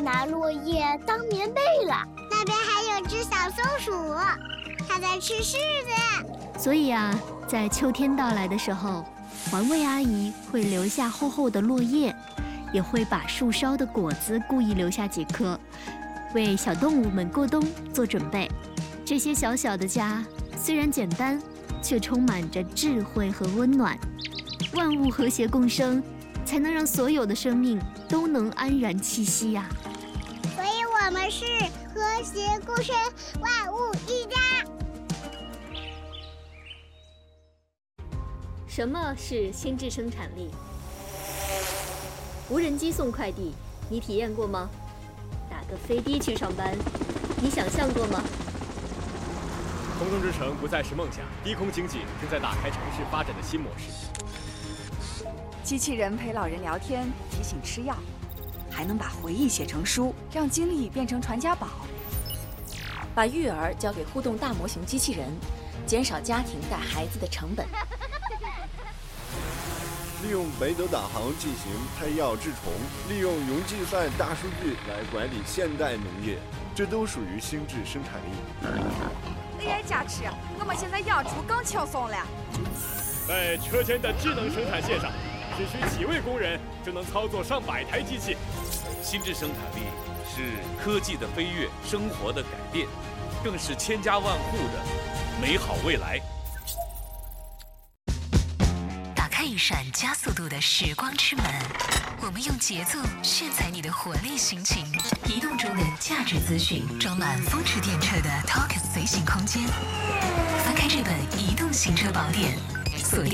拿落叶当棉被了。 那边还有只小松鼠，它在吃柿子。 所以啊，在秋天到来的时候，环卫阿姨会留下厚厚的落叶，也会把树梢的果子故意留下几颗，为小动物们过冬做准备。这些小小的家虽然简单，却充满着智慧和温暖。万物和谐共生，才能让所有的生命都能安然栖息呀。 所以我们是和谐共生，万物一家。 什么是心智生产力？无人机送快递，你体验过吗？打个飞的去上班，你想象过吗？ 空中之城不再是梦想，低空经济正在打开城市发展的新模式。 机器人陪老人聊天，提醒吃药，还能把回忆写成书，让经历变成传家宝。 把育儿交给互动大模型机器人，减少家庭带孩子的成本。 利用北斗导航进行拍药治虫，利用云计算大数据来管理现代农业，这都属于心智生产力。 AI 加持，我们现在养猪更轻松了。 在车间的智能生产线上，只需几位工人就能操作上百台机器。 心智生产力是科技的飞跃，生活的改变，更是千家万户的美好未来。 打开一扇加速度的时光之门，我们用节奏炫彩你的活力心情。移动中的价值资讯，装满风驰电掣的 Talk 随行空间。翻开这本移动行车宝典，锁定